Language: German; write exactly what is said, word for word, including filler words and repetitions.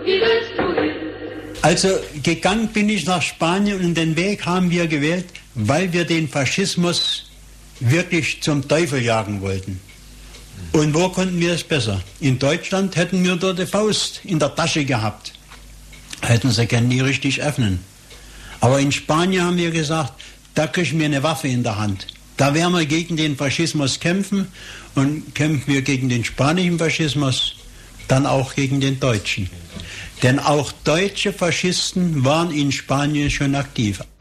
Also gegangen bin ich nach Spanien und den Weg haben wir gewählt, weil wir den Faschismus wirklich zum Teufel jagen wollten. Und wo konnten wir es besser? In Deutschland hätten wir dort die Faust in der Tasche gehabt. Hätten sie können nie richtig öffnen. Aber in Spanien haben wir gesagt, da kriegen wir eine Waffe in der Hand. Da werden wir gegen den Faschismus kämpfen und kämpfen wir gegen den spanischen Faschismus, dann auch gegen den deutschen. Denn auch deutsche Faschisten waren in Spanien schon aktiv.